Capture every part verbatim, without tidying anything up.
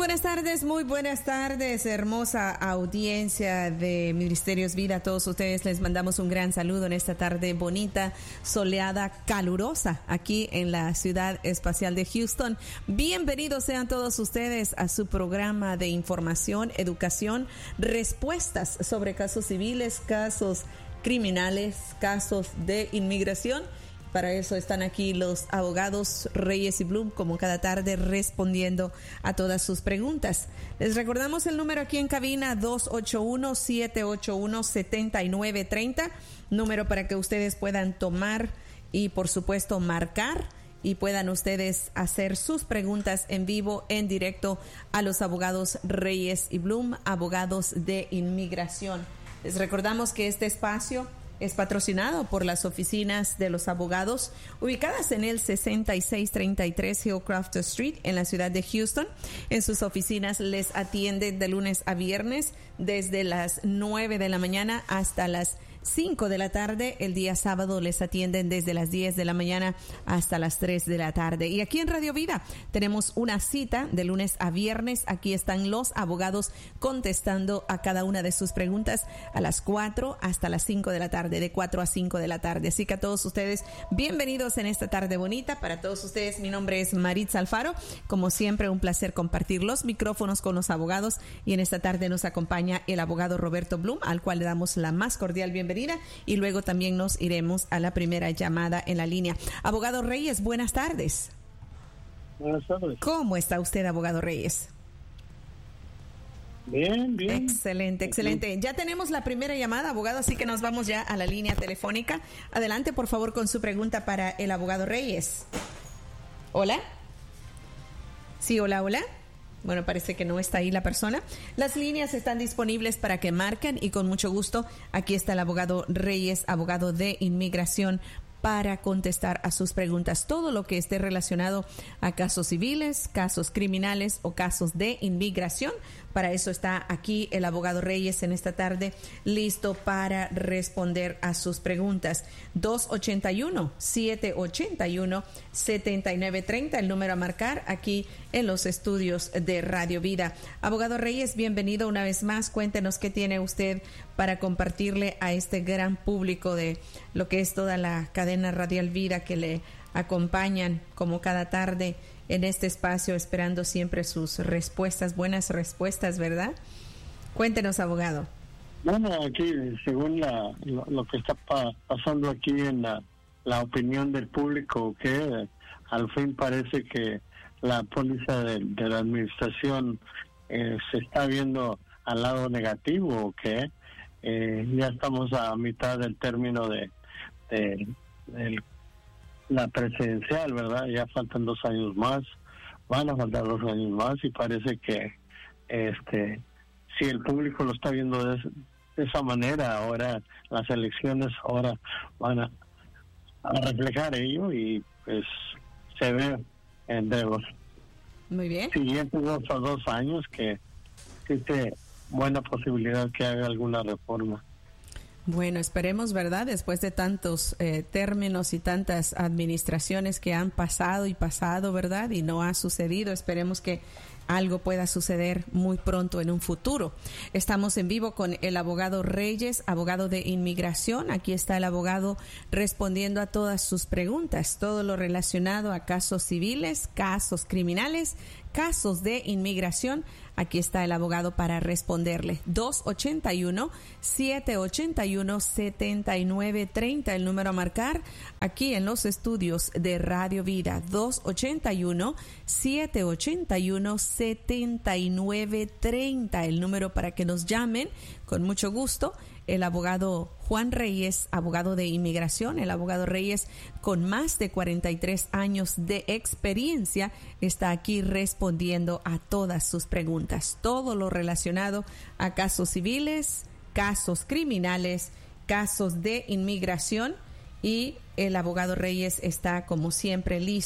buenas tardes, muy buenas tardes, hermosa audiencia de Ministerios Vida. A todos ustedes les mandamos un gran saludo en esta tarde bonita, soleada, calurosa, aquí en la ciudad espacial de Houston. Bienvenidos sean todos ustedes a su programa de información, educación, respuestas sobre casos civiles, casos criminales, casos de inmigración. Para eso están aquí los abogados Reyes y Bloom, como cada tarde, respondiendo a todas sus preguntas. Les recordamos el número aquí en cabina, dos ocho uno, siete ocho uno, siete nueve tres cero, número para que ustedes puedan tomar y, por supuesto, marcar y puedan ustedes hacer sus preguntas en vivo, en directo, a los abogados Reyes y Bloom, abogados de inmigración. Les recordamos que este espacio es patrocinado por las oficinas de los abogados ubicadas en el sesenta y seis treinta y tres Hillcroft Street en la ciudad de Houston. En sus oficinas les atienden de lunes a viernes desde las nueve de la mañana hasta las cinco de la tarde. El día sábado les atienden desde las diez de la mañana hasta las tres de la tarde. Y aquí en Radio Vida tenemos una cita de lunes a viernes. Aquí están los abogados contestando a cada una de sus preguntas a las cuatro hasta las cinco de la tarde, de cuatro a cinco de la tarde. Así que a todos ustedes, bienvenidos en esta tarde bonita. Para todos ustedes, mi nombre es Maritza Alfaro. Como siempre, un placer compartir los micrófonos con los abogados. Y en esta tarde nos acompaña el abogado Roberto Bloom, al cual le damos la más cordial bienvenida. Y luego también nos iremos a la primera llamada en la línea. Abogado Reyes, buenas tardes. Buenas tardes. ¿Cómo está usted, abogado Reyes? Bien, bien. Excelente, excelente. Ya tenemos la primera llamada, abogado, así que nos vamos ya a la línea telefónica. Adelante, por favor, con su pregunta para el abogado Reyes. ¿Hola? Sí, hola, hola. Bueno, parece que no está ahí la persona. Las líneas están disponibles para que marquen y con mucho gusto aquí está el abogado Reyes, abogado de inmigración, para contestar a sus preguntas. Todo lo que esté relacionado a casos civiles, casos criminales o casos de inmigración. Para eso está aquí el abogado Reyes en esta tarde, listo para responder a sus preguntas. dos ocho uno, siete ocho uno, siete nueve tres cero, el número a marcar aquí en los estudios de Radio Vida. Abogado Reyes, bienvenido una vez más. Cuéntenos qué tiene usted para compartirle a este gran público de lo que es toda la cadena Radial Vida que le acompañan como cada tarde en este espacio, esperando siempre sus respuestas, buenas respuestas, ¿verdad? Cuéntenos, abogado. Bueno, aquí, según la, lo, lo que está pa, pasando aquí en la, la opinión del público, que al fin parece que la póliza de, de la administración eh, se está viendo al lado negativo, que eh, ya estamos a mitad del término de, de, de la presidencial, ¿verdad? Ya faltan dos años más, van a faltar dos años más y parece que este si el público lo está viendo de, de esa manera, ahora las elecciones ahora van a, a reflejar ello y pues se ve entre los Muy bien. siguientes dos o dos años que existe buena posibilidad que haga alguna reforma. Bueno, esperemos, ¿verdad? Después de tantos eh, términos y tantas administraciones que han pasado y pasado, ¿verdad? Y no ha sucedido, esperemos que algo pueda suceder muy pronto en un futuro. Estamos en vivo con el abogado Reyes, abogado de inmigración. Aquí está el abogado respondiendo a todas sus preguntas, todo lo relacionado a casos civiles, casos criminales, casos de inmigración. Aquí está el abogado para responderle. dos ocho uno, siete ocho uno, siete nueve tres cero, el número a marcar aquí en los estudios de Radio Vida. dos ocho uno, siete ocho uno, siete nueve tres cero, el número para que nos llamen. Con mucho gusto, el abogado Juan Reyes, abogado de inmigración, el abogado Reyes con más de cuarenta y tres años de experiencia, está aquí respondiendo a todas sus preguntas. Todo lo relacionado a casos civiles, casos criminales, casos de inmigración, y el abogado Reyes está como siempre listo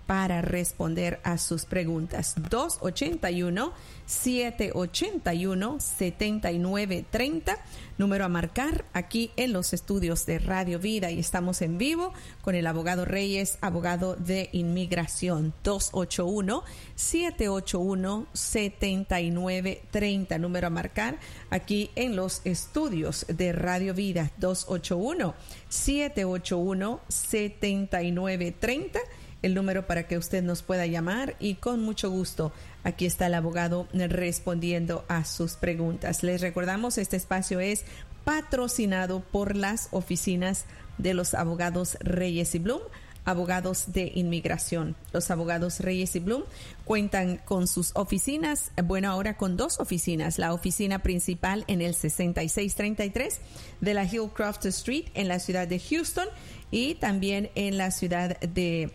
para responder a sus preguntas. dos ocho uno, siete ocho uno, siete nueve tres cero, número a marcar aquí en los estudios de Radio Vida, y estamos en vivo con el abogado Reyes, abogado de inmigración. Dos ocho uno, siete ocho uno, siete nueve tres cero, número a marcar aquí en los estudios de Radio Vida. Dos ocho uno, siete ocho uno, siete nueve tres cero, el número para que usted nos pueda llamar, y con mucho gusto aquí está el abogado respondiendo a sus preguntas. Les recordamos, este espacio es patrocinado por las oficinas de los abogados Reyes y Bloom, abogados de inmigración. Los abogados Reyes y Bloom cuentan con sus oficinas, bueno, ahora con dos oficinas. La oficina principal en el sesenta y seis treinta y tres de la Hillcroft Street en la ciudad de Houston, y también en la ciudad de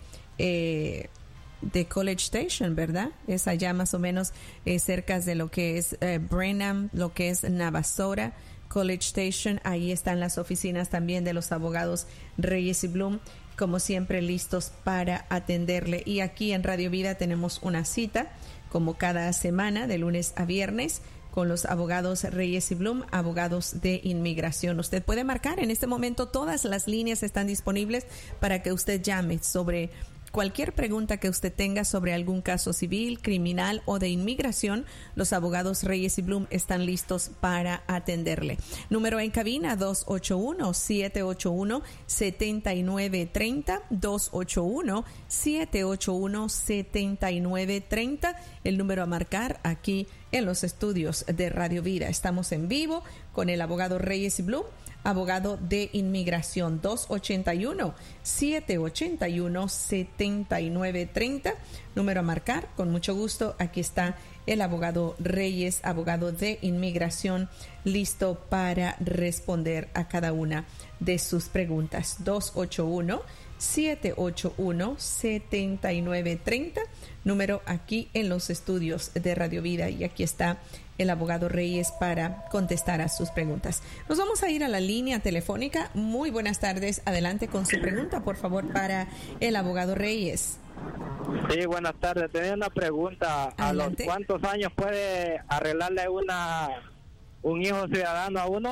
Eh, de College Station, ¿verdad? Es allá más o menos eh, cerca de lo que es eh, Brenham, lo que es Navasota, College Station. Ahí están las oficinas también de los abogados Reyes y Bloom, como siempre listos para atenderle. Y aquí en Radio Vida tenemos una cita, como cada semana, de lunes a viernes, con los abogados Reyes y Bloom, abogados de inmigración. Usted puede marcar en este momento, todas las líneas están disponibles para que usted llame sobre cualquier pregunta que usted tenga sobre algún caso civil, criminal o de inmigración. Los abogados Reyes y Bloom están listos para atenderle. Número en cabina dos ocho uno, siete ocho uno, siete nueve tres cero, dos ocho uno, siete ocho uno, siete nueve tres cero, el número a marcar aquí en los estudios de Radio Vida. Estamos en vivo con el abogado Reyes y Bloom, abogado de inmigración. Dos ocho uno, siete ocho uno, siete nueve tres cero, número a marcar. Con mucho gusto, aquí está el abogado Reyes, abogado de inmigración, listo para responder a cada una de sus preguntas. Dos ocho uno, siete ocho uno, siete nueve tres cero, número aquí en los estudios de Radio Vida, y aquí está el abogado Reyes para contestar a sus preguntas. Nos vamos a ir a la línea telefónica. Muy buenas tardes. Adelante con su pregunta, por favor, para el abogado Reyes. Sí, buenas tardes. Tenía una pregunta. Adelante. ¿A los cuántos años puede arreglarle una un hijo ciudadano a uno?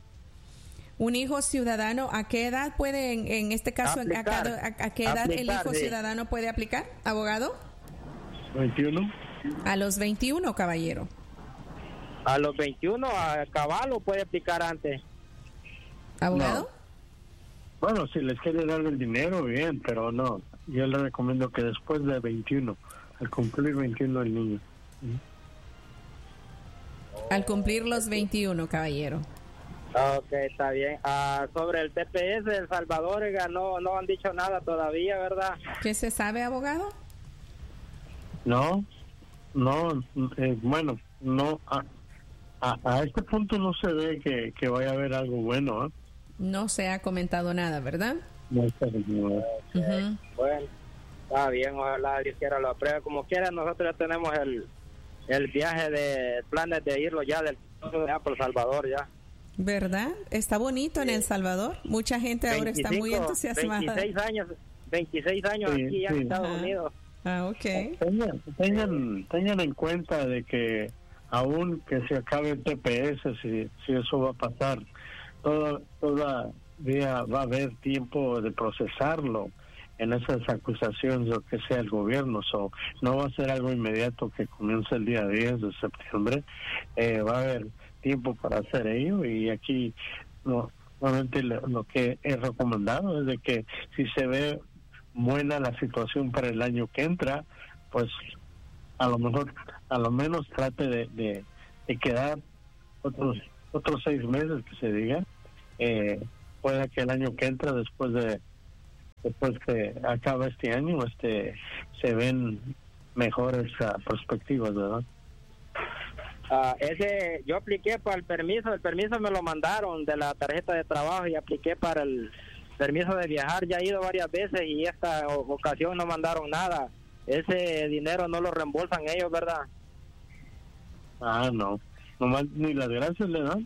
Un hijo ciudadano, ¿a qué edad puede, en, en este caso, aplicar, a, a, a qué edad aplicar, el hijo sí. ciudadano puede aplicar, abogado? veintiuno. A los veintiuno, caballero. A los veintiuno, a cabal, o puede aplicar antes. ¿Abogado? No. Bueno, si les quiere dar el dinero, bien, pero no. Yo le recomiendo que después de veintiuno, al cumplir veintiuno el niño. Al cumplir los veintiuno, caballero. Ok, está bien. Ah, sobre el T P S de El Salvador, oiga, no, no han dicho nada todavía, ¿verdad? ¿Qué se sabe, abogado? No, no, eh, bueno, no, a, a, a este punto no se ve que, que vaya a haber algo bueno, ¿eh? No se ha comentado nada, ¿verdad? No sé, no. Uh-huh. Bueno, está bien, ojalá Dios quiera lo apruebe. Como quiera, nosotros ya tenemos el, el viaje de planes de irlo ya del ya por El Salvador ya. ¿Verdad? Está bonito en El Salvador. Mucha gente ahora está muy entusiasmada. veintiséis años, veintiséis años Sí, aquí ya sí. en Estados Ajá. Unidos. Ah, ok. Tengan, tengan, tengan en cuenta de que aún que se acabe el T P S, si, si eso va a pasar, toda, todavía va a haber tiempo de procesarlo en esas acusaciones o que sea el gobierno. So, no va a ser algo inmediato que comience el día diez de septiembre. Eh, va a haber tiempo para hacer ello, y aquí no, normalmente lo, lo que he recomendado es de que si se ve buena la situación para el año que entra, pues a lo mejor, a lo menos trate de, de, de quedar otros otros seis meses, que se diga, eh, pueda que el año que entra, después de después que acaba este año, este se ven mejores uh, perspectivas, ¿verdad? Ah, ese, yo apliqué para el permiso, el permiso me lo mandaron de la tarjeta de trabajo, y apliqué para el permiso de viajar. Ya he ido varias veces y esta ocasión no mandaron nada. Ese dinero no lo reembolsan ellos, ¿verdad? Ah, no. Nomás ni las gracias le dan.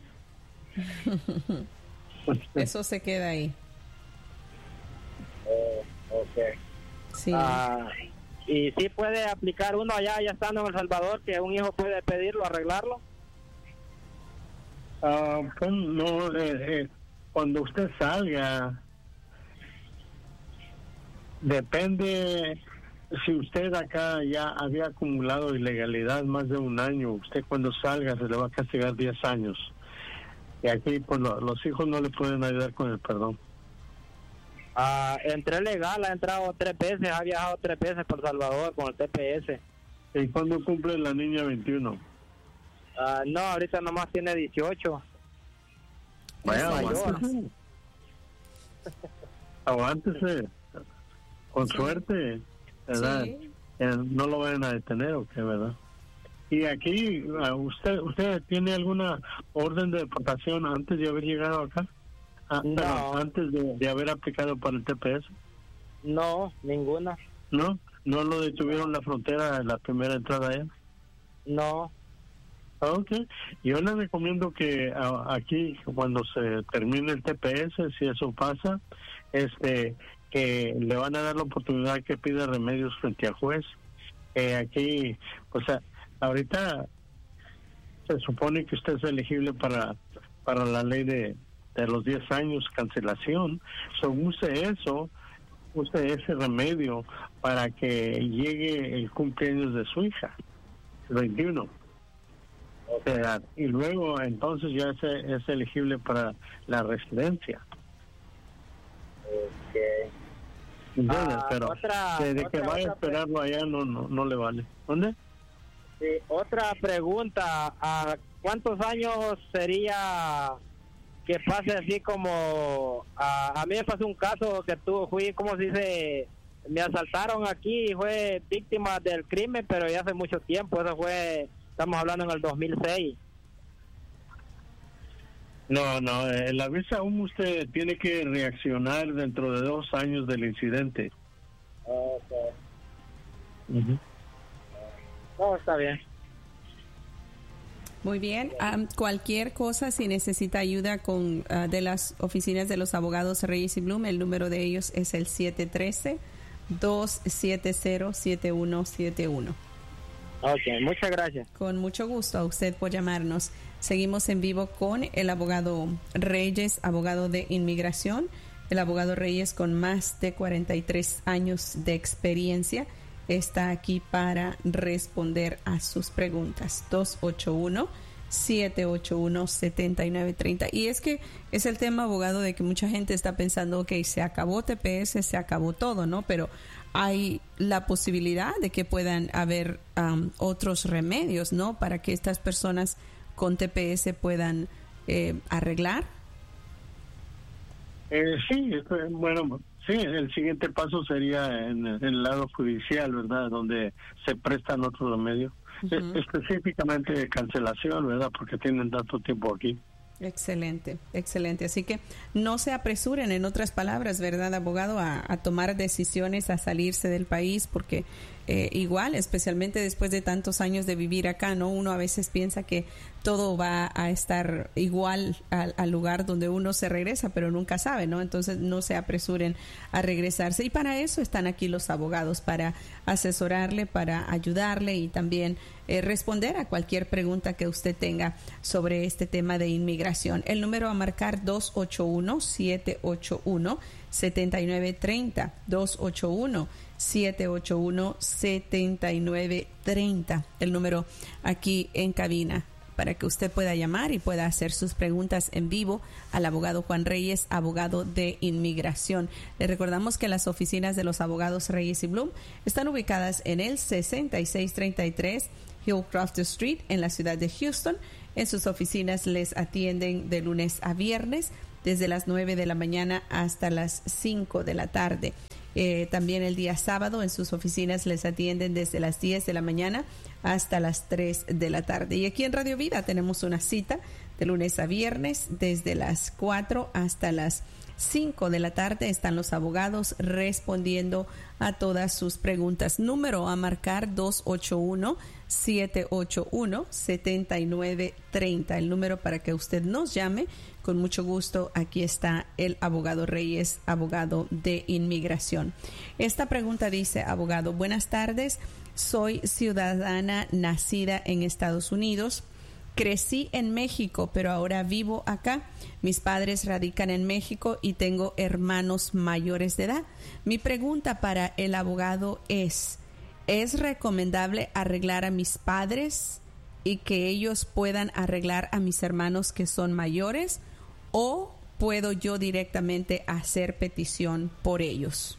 Eso se queda ahí. Oh, ok. Sí. Ah, y sí puede aplicar uno allá, ya estando en El Salvador, que un hijo puede pedirlo, arreglarlo. Uh, pues no, eh, eh, cuando usted salga, depende. Si usted acá ya había acumulado ilegalidad más de un año, usted cuando salga se le va a castigar diez años. Y aquí pues lo, los hijos no le pueden ayudar con el perdón. Ah, entré legal, ha entrado tres veces, ha viajado tres veces por Salvador con el T P S. ¿Y cuándo cumple la niña veintiuno? Ah, no, ahorita nomás tiene dieciocho. Vaya, aguántese. Aguántese. Con sí. Suerte, ¿verdad? Sí. Eh, no lo vayan a detener, ¿o qué, verdad? Y aquí, ¿usted usted tiene alguna orden de deportación antes de haber llegado acá? Ah, no. Pero antes de, de haber aplicado para el T P S. No, ninguna. ¿No? ¿No lo detuvieron en la frontera en la primera entrada allá? No. Ok. Yo le recomiendo que a, aquí, cuando se termine el T P S, si eso pasa, este que le van a dar la oportunidad que pida remedios frente al juez. Eh, aquí, o sea, ahorita se supone que usted es elegible para para la ley de, de los diez años cancelación. So, use eso, use ese remedio para que llegue el cumpleaños de su hija, el veintiuno. O sea, y luego entonces ya es, es elegible para la residencia. Okay. ¿Entiendes? Ah, pero otra, de, de otra, que vaya a esperarlo allá no, no no le vale. ¿Dónde? Sí, otra pregunta, ¿a cuántos años sería que pase así como a, a mí me pasó un caso que tuve, fui, como se dice, me asaltaron aquí y fue víctima del crimen, pero ya hace mucho tiempo, eso fue, estamos hablando en el dos mil seis. No, no, eh, la visa aún usted tiene que reaccionar dentro de dos años del incidente. Okay. Uh-huh. No, está bien. Muy bien. Um, cualquier cosa, si necesita ayuda con uh, de las oficinas de los abogados Reyes y Bloom, el número de ellos es el siete uno tres, dos siete cero, siete uno siete uno. Ok, muchas gracias. Con mucho gusto a usted por llamarnos. Seguimos en vivo con el abogado Reyes, abogado de inmigración. El abogado Reyes, con más de cuarenta y tres años de experiencia, está aquí para responder a sus preguntas. dos ocho uno, siete ocho uno, siete nueve tres cero. Y es que es el tema, abogado, de que mucha gente está pensando, ok, se acabó T P S, se acabó todo, ¿no? Pero hay la posibilidad de que puedan haber um, otros remedios, ¿no? Para que estas personas con T P S puedan eh, arreglar. Eh, sí, bueno, sí, el siguiente paso sería en, en el lado judicial, ¿verdad? Donde se prestan otros remedios. Uh-huh. Específicamente cancelación, ¿verdad? Porque tienen tanto tiempo aquí. Excelente, excelente. Así que no se apresuren, en otras palabras, ¿verdad, abogado? A, a tomar decisiones, a salirse del país, porque eh, igual, especialmente después de tantos años de vivir acá, ¿no? Uno a veces piensa que todo va a estar igual al, al lugar donde uno se regresa, pero nunca sabe, ¿no? Entonces no se apresuren a regresarse. Y para eso están aquí los abogados, para asesorarle, para ayudarle y también eh, responder a cualquier pregunta que usted tenga sobre este tema de inmigración. El número a marcar dos ocho uno, siete ocho uno, siete nueve tres cero, dos ocho uno, siete ocho uno, siete nueve tres cero, el número aquí en cabina, para que usted pueda llamar y pueda hacer sus preguntas en vivo al abogado Juan Reyes, abogado de inmigración. Le recordamos que las oficinas de los abogados Reyes y Bloom están ubicadas en el sesenta y seis treinta y tres Hillcroft Street en la ciudad de Houston. En sus oficinas les atienden de lunes a viernes desde las nueve de la mañana hasta las cinco de la tarde. Eh, también el día sábado en sus oficinas les atienden desde las diez de la mañana hasta las tres de la tarde. Y aquí en Radio Vida tenemos una cita De lunes a viernes, desde las cuatro hasta las cinco de la tarde, están los abogados respondiendo a todas sus preguntas. Número a marcar dos ocho uno, siete ocho uno, siete nueve tres cero. El número para que usted nos llame. Con mucho gusto, aquí está el abogado Reyes, abogado de inmigración. Esta pregunta dice, abogado, buenas tardes. Soy ciudadana nacida en Estados Unidos. Crecí en México, pero ahora vivo acá. Mis padres radican en México y tengo hermanos mayores de edad. Mi pregunta para el abogado es, ¿es recomendable arreglar a mis padres y que ellos puedan arreglar a mis hermanos que son mayores? ¿O puedo yo directamente hacer petición por ellos?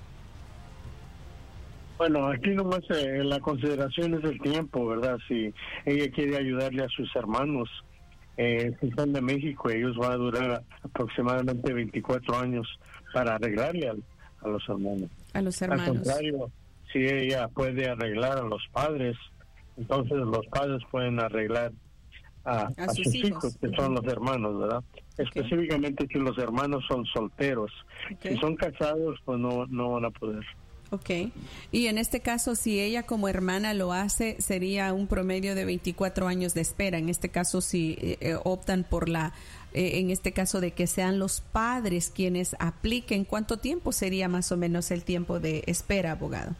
Bueno, aquí nomás eh, la consideración es el tiempo, ¿verdad? Si ella quiere ayudarle a sus hermanos, eh, si son de México, ellos van a durar aproximadamente veinticuatro años para arreglarle a, a los hermanos. A los hermanos. Al contrario, si ella puede arreglar a los padres, entonces los padres pueden arreglar a, a, a sus, sus hijos, hijos que uh-huh. son los hermanos, ¿verdad? Okay. Específicamente si los hermanos son solteros. Okay. Si son casados, pues no, no van a poder. Ok, y en este caso, si ella como hermana lo hace, sería un promedio de veinticuatro años de espera. En este caso, si eh, optan por la, eh, en este caso de que sean los padres quienes apliquen, ¿cuánto tiempo sería más o menos el tiempo de espera, abogado?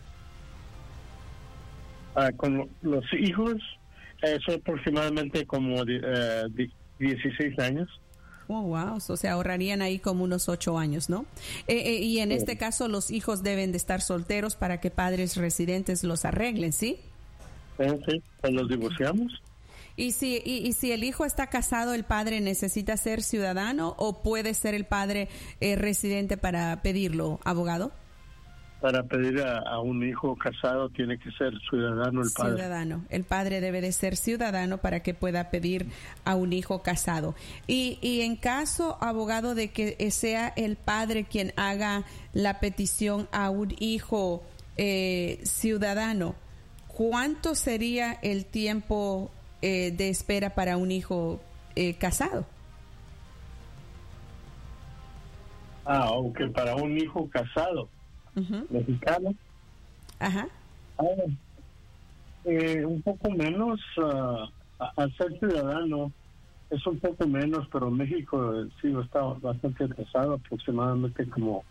Ah, con los hijos, eh, son aproximadamente como eh, dieciséis años. Oh, wow, o sea, ahorrarían ahí como unos ocho años, ¿no? Eh, eh, y en sí. este caso, los hijos deben de estar solteros para que padres residentes los arreglen, ¿sí? Sí, sí, pues los divorciamos. ¿Y si, y, y si el hijo está casado, el padre necesita ser ciudadano o puede ser el padre eh, residente para pedirlo, abogado? Para pedir a, a un hijo casado tiene que ser ciudadano el padre. Ciudadano. El padre debe de ser ciudadano para que pueda pedir a un hijo casado. Y, y en caso, abogado, de que sea el padre quien haga la petición a un hijo eh, ciudadano, ¿cuánto sería el tiempo eh, de espera para un hijo eh, casado? Ah, aunque okay, para un hijo casado. Uh-huh. Mexicano. Ajá. Ah, eh, un poco menos, uh, al ser ciudadano es un poco menos, pero México eh, sí está bastante atrasado, aproximadamente como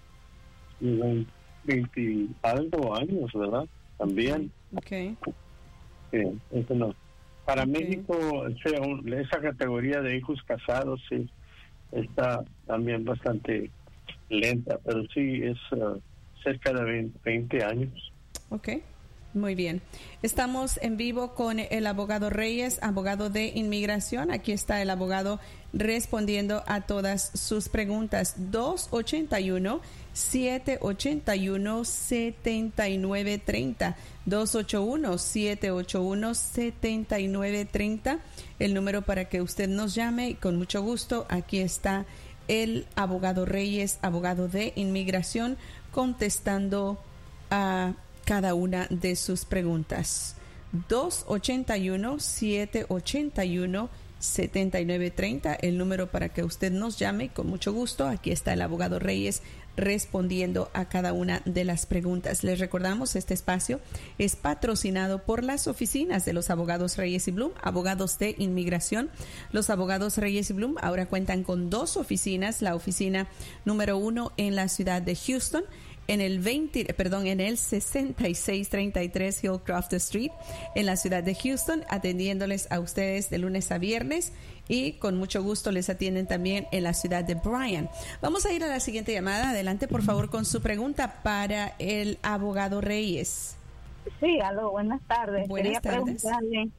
veinte algo años, ¿verdad? También. Okay. Sí, eso no. Para okay. México, sea, un, esa categoría de hijos casados sí está también bastante lenta, pero sí es uh, cerca de veinte años. Ok, muy bien. Estamos en vivo con el abogado Reyes, abogado de inmigración. Aquí está el abogado respondiendo a todas sus preguntas. dos ocho uno, siete ocho uno, siete nueve tres cero. dos ocho uno, siete ocho uno, siete nueve tres cero. El número para que usted nos llame. Con mucho gusto, aquí está el abogado Reyes, abogado de inmigración, contestando a cada una de sus preguntas. dos ocho uno, siete ocho uno, siete nueve tres cero, el número para que usted nos llame. Con mucho gusto, aquí está el abogado Reyes respondiendo a cada una de las preguntas. Les recordamos, este espacio es patrocinado por las oficinas de los abogados Reyes y Blum, abogados de inmigración. Los abogados Reyes y Blum ahora cuentan con dos oficinas, la oficina número uno en la ciudad de Houston, en el veinte, perdón, en el sesenta y seis treinta y tres Hillcroft Street, en la ciudad de Houston, atendiéndoles a ustedes de lunes a viernes, y con mucho gusto les atienden también en la ciudad de Bryan. Vamos a ir a la siguiente llamada. Adelante, por favor, con su pregunta para el abogado Reyes. Sí, aló, buenas tardes. Buenas Quería tardes. preguntarle,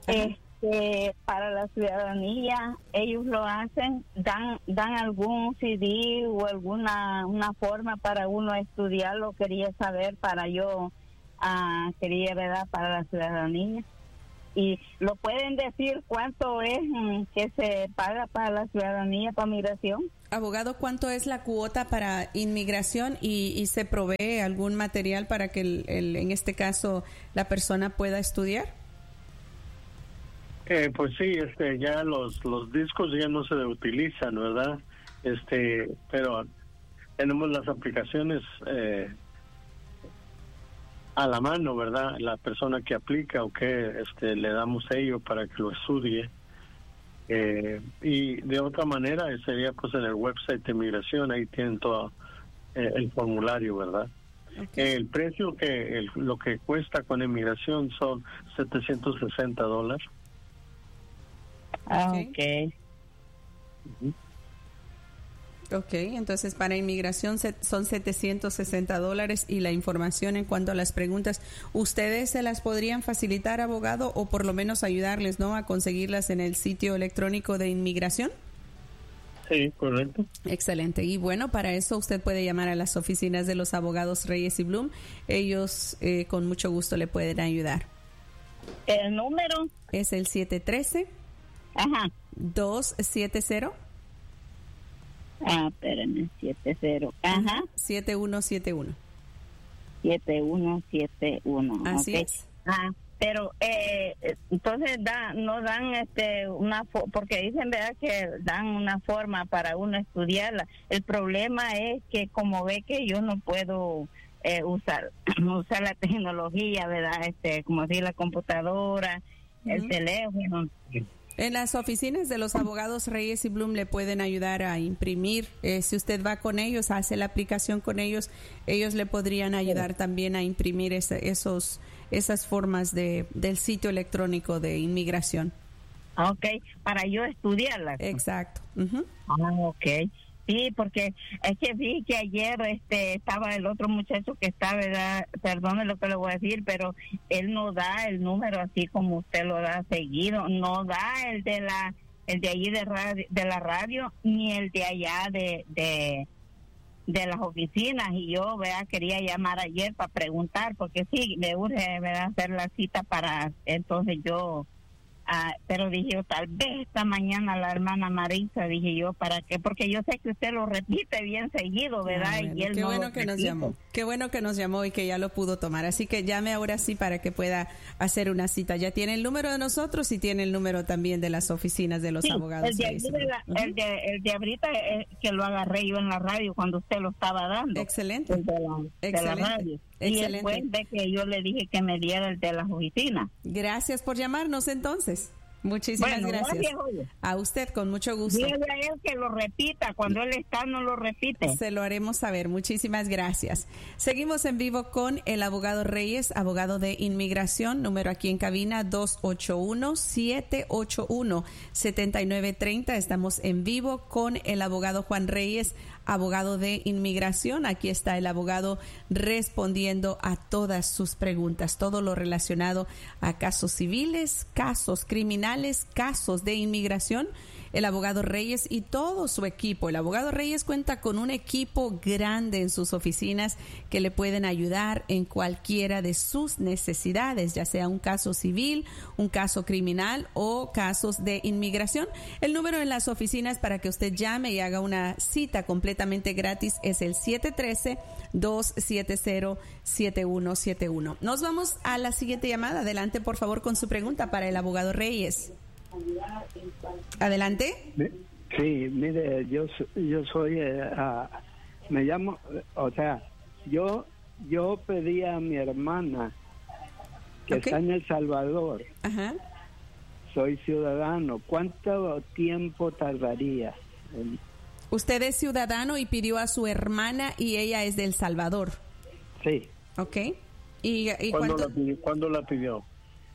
este, para la ciudadanía, ellos lo hacen, dan dan algún C D o alguna una forma para uno estudiarlo. Quería saber para yo, uh, quería, ¿verdad?, para la ciudadanía. Y lo pueden decir cuánto es que se paga para la ciudadanía, para migración. Abogado, ¿cuánto es la cuota para inmigración y, y se provee algún material para que el, el, en este caso la persona pueda estudiar? Eh, pues sí, este, ya los los discos ya no se utilizan, ¿verdad? Este, pero tenemos las aplicaciones eh, a la mano, ¿verdad? La persona que aplica o que este, le damos ello para que lo estudie. Eh, y de otra manera sería pues en el website de migración, ahí tienen todo eh, el formulario, ¿verdad? Okay. El precio que el, lo que cuesta con inmigración son setecientos sesenta dólares. Ah, ok. Uh-huh. Ok, entonces para inmigración son setecientos sesenta dólares y la información en cuanto a las preguntas, ¿ustedes se las podrían facilitar, abogado, o por lo menos ayudarles, ¿no?, a conseguirlas en el sitio electrónico de inmigración? Sí, correcto. Excelente. Y bueno, para eso usted puede llamar a las oficinas de los abogados Reyes y Bloom. Ellos eh, con mucho gusto le pueden ayudar. ¿El número? Es el siete uno tres, Ajá. dos siete cero. Ah, espérenme, siete cero. Ajá. siete uno siete uno. siete uno siete uno. Así okay. es. Ah, pero eh, entonces da, no dan este una fo- porque dicen, verdad, que dan una forma para uno estudiarla. El problema es que como ve que yo no puedo eh, usar usar la tecnología, verdad, este como decir la computadora, uh-huh. el teléfono. En las oficinas de los abogados Reyes y Bloom le pueden ayudar a imprimir. Eh, si usted va con ellos, hace la aplicación con ellos, ellos le podrían ayudar también a imprimir ese, esos esas formas de del sitio electrónico de inmigración. Ok, para yo estudiarla. Exacto. Uh-huh. Ah, ok. Sí, porque es que vi que ayer este estaba el otro muchacho que está, ¿verdad? Perdone lo que le voy a decir, pero él no da el número así como usted lo da seguido, no da el de la el de allí de radio, de la radio, ni el de allá de de de las oficinas. Y yo, ¿verdad?, quería llamar ayer para preguntar, porque sí, me urge, ¿verdad?, hacer la cita para entonces yo. Ah, pero dije yo, tal vez esta mañana la hermana Marisa, dije yo, ¿para qué? Porque yo sé que usted lo repite bien seguido, ¿verdad? Ah, bueno, y él qué no bueno lo que nos repite. llamó, qué bueno que nos llamó y que ya lo pudo tomar. Así que llame ahora sí para que pueda hacer una cita. Ya tiene el número de nosotros y tiene el número también de las oficinas de los sí, abogados. El de, allí de la, uh-huh. el, de, el de ahorita eh, que lo agarré yo en la radio cuando usted lo estaba dando. Excelente. El de la, Excelente. De la radio. Excelente. Y después de que yo le dije que me diera el de las oficinas. Gracias por llamarnos entonces. Muchísimas bueno, gracias. gracias. A usted, con mucho gusto. Dígale a él que lo repita. Cuando él está, no lo repite. Se lo haremos saber. Muchísimas gracias. Seguimos en vivo con el abogado Reyes, abogado de inmigración. Número aquí en cabina dos ocho uno, siete ocho uno, siete nueve tres cero. Estamos en vivo con el abogado Juan Reyes, abogado de inmigración. Aquí está el abogado respondiendo a todas sus preguntas, todo lo relacionado a casos civiles, casos criminales, casos de inmigración. El abogado Reyes y todo su equipo. El abogado Reyes cuenta con un equipo grande en sus oficinas que le pueden ayudar en cualquiera de sus necesidades, ya sea un caso civil, un caso criminal o casos de inmigración. El número en las oficinas para que usted llame y haga una cita completamente gratis es el siete uno tres, dos siete cero, siete uno siete uno. Nos vamos a la siguiente llamada. Adelante, por favor, con su pregunta para el abogado Reyes. Adelante. Sí, mire, yo yo soy, eh, uh, me llamo, o sea, yo yo pedí a mi hermana que okay. está en El Salvador. Ajá. Soy ciudadano. ¿Cuánto tiempo tardaría? En... Usted es ciudadano y pidió a su hermana y ella es de El Salvador. Sí. Ok. ¿Y, y ¿Cuándo, cuánto... la pidió, ¿Cuándo la pidió?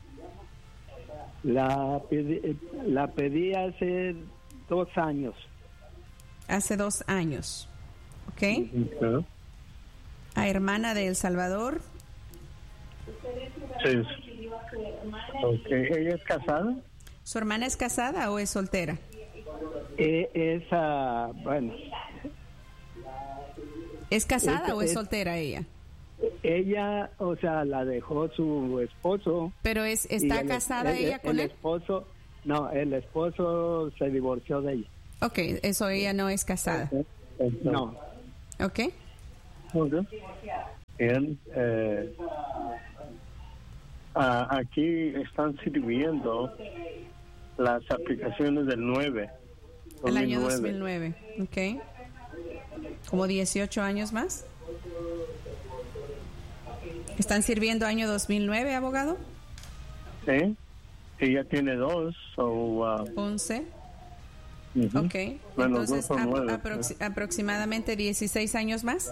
La pedí, la pedí hace dos años. Hace dos años. ¿Ok? Uh-huh. ¿A hermana de El Salvador? Sí. Okay. ¿Ella es casada? ¿Su hermana es casada o es soltera? Eh, es, uh, bueno. ¿Es casada es, o es, es soltera ella? Ella, o sea, la dejó su esposo. ¿Pero es está el, casada el, ella con el él? El esposo, no, el esposo se divorció de ella. Ok, eso ella no es casada. No. Ok. Bien, eh, aquí están sirviendo las aplicaciones del nueve. El año dos mil nueve, ok. ¿Como dieciocho años más? ¿Están sirviendo año dos mil nueve, abogado? Sí, sí, ya tiene dos, o... Uh, once. Uh-huh. Ok, bueno, entonces ap- nueve, aprox- ¿sí? aproximadamente dieciséis años más.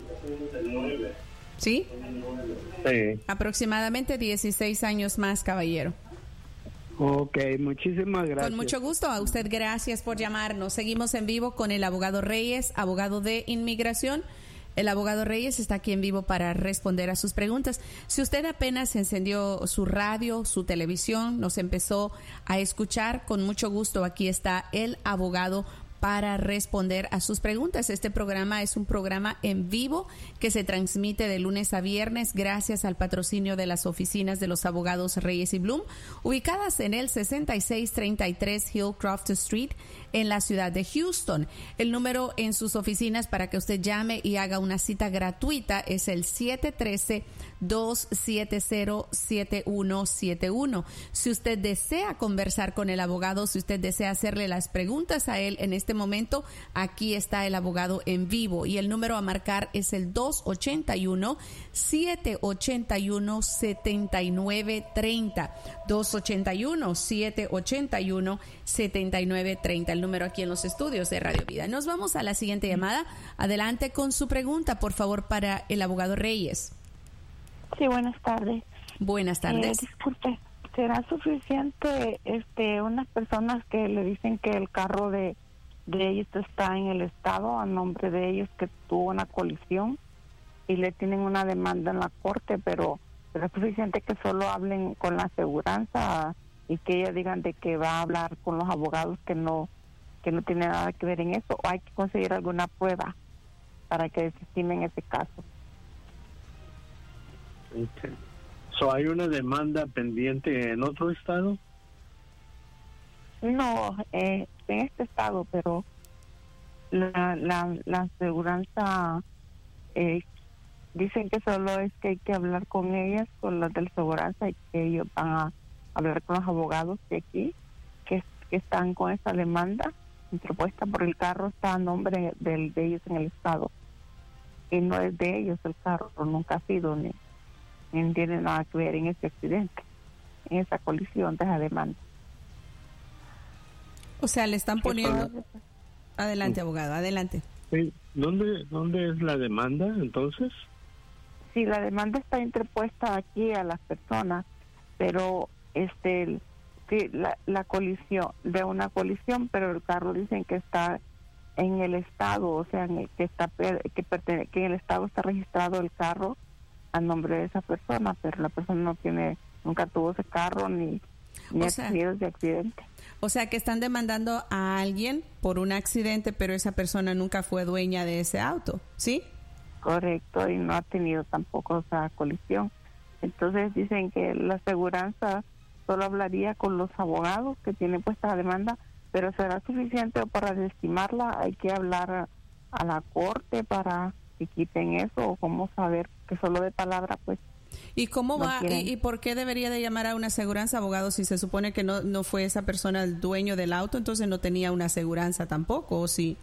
¿Sí? Sí. Aproximadamente dieciséis años más, caballero. Ok, muchísimas gracias. Con mucho gusto, a usted gracias por llamarnos. Seguimos en vivo con el abogado Reyes, abogado de inmigración. El abogado Reyes está aquí en vivo para responder a sus preguntas. Si usted apenas encendió su radio, su televisión, nos empezó a escuchar, con mucho gusto aquí está el abogado para responder a sus preguntas. Este programa es un programa en vivo que se transmite de lunes a viernes gracias al patrocinio de las oficinas de los abogados Reyes y Bloom, ubicadas en el sesenta y seis treinta y tres Hillcroft Street en la ciudad de Houston. El número en sus oficinas para que usted llame y haga una cita gratuita es el siete uno tres, dos siete cero, siete uno siete uno. Si usted desea conversar con el abogado, si usted desea hacerle las preguntas a él en este momento, aquí está el abogado en vivo y el número a marcar es el dos ocho uno, siete ocho uno, siete nueve tres cero. dos ocho uno, siete ocho uno, siete nueve tres cero, el número aquí en los estudios de Radio Vida. Nos vamos a la siguiente llamada. Adelante con su pregunta, por favor, para el abogado Reyes. Sí, buenas tardes. Buenas tardes. Eh, disculpe, ¿será suficiente este unas personas que le dicen que el carro de, de ellos está en el estado a nombre de ellos, que tuvo una colisión y le tienen una demanda en la corte, pero será suficiente que solo hablen con la aseguranza y que ellos digan de que va a hablar con los abogados que no que no tiene nada que ver en eso, o hay que conseguir alguna prueba para que desestimen ese caso? Okay. So, ¿hay una demanda pendiente en otro estado? No, eh, en este estado, pero la la, la aseguranza eh, dicen que solo es que hay que hablar con ellas, con las de la aseguranza, y que ellos van a hablar con los abogados de aquí que, que están con esa demanda interpuesta por el carro, está a nombre del, de ellos en el estado y no es de ellos el carro, nunca ha sido ni, ni tiene nada que ver en ese accidente, en esa colisión de esa demanda. O sea, le están poniendo... Adelante, abogado, adelante. Sí. ¿Dónde, ¿Dónde es la demanda, entonces? Sí, la demanda está interpuesta aquí a las personas, pero este sí, la, la colisión, de una colisión, pero el carro dicen que está en el estado, o sea, en el que está que pertene, que en el estado está registrado el carro a nombre de esa persona, pero la persona no tiene, nunca tuvo ese carro ni ni ha tenido ese accidente. O sea, que están demandando a alguien por un accidente, pero esa persona nunca fue dueña de ese auto, ¿sí? Correcto, y no ha tenido tampoco esa colisión. Entonces dicen que la aseguranza solo hablaría con los abogados que tienen puesta la demanda, pero será suficiente para desestimarla. Hay que hablar a, a la corte para que quiten eso, o cómo saber que solo de palabra, pues. ¿Y cómo no va y, y por qué debería de llamar a una aseguranza, abogado, si se supone que no no fue esa persona el dueño del auto, entonces no tenía una aseguranza tampoco, o sí?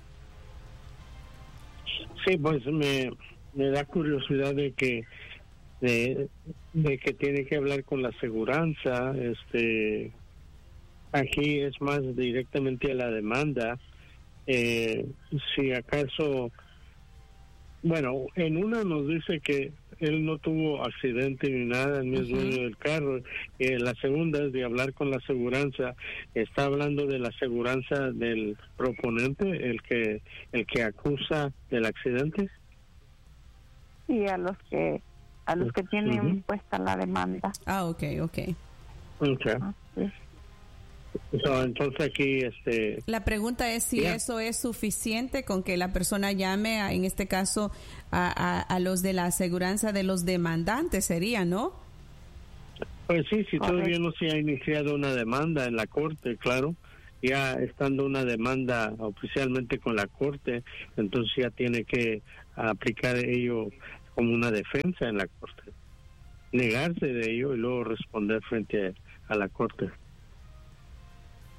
Sí, pues me, me da curiosidad de que de, de que tiene que hablar con la aseguranza. Este, aquí es más directamente a la demanda. Eh, si acaso, bueno, en una nos dice que él no tuvo accidente ni nada, ni es dueño del carro. Eh, la segunda es de hablar con la aseguranza. Está hablando de la aseguranza del proponente, el que el que acusa del accidente. Sí, a los que a los que tienen uh-huh. puesta la demanda. Ah, okay, okay. Okay. Ah, sí. So, entonces aquí este la pregunta es si yeah. eso es suficiente con que la persona llame a, en este caso a, a, a los de la aseguranza de los demandantes, sería, ¿no? Pues sí, si todavía no se ha iniciado una demanda en la corte, claro, ya estando una demanda oficialmente con la corte, entonces ya tiene que aplicar ello como una defensa en la corte, negarse de ello y luego responder frente a, a la corte.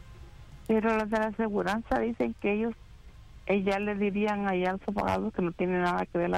Pero los de la aseguranza dicen que ellos, ellos ya le dirían allá a los abogados que no tiene nada que ver la